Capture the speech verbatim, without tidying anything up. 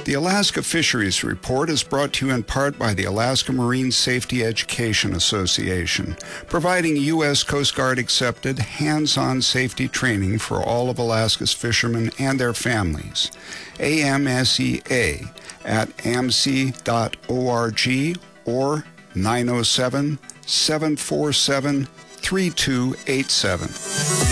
The Alaska Fisheries Report is brought to you in part by the Alaska Marine Safety Education Association, providing U S Coast Guard accepted hands-on safety training for all of Alaska's fishermen and their families. A M S E A at A M S E dot org or nine oh seven, seven four seven, three two eight seven.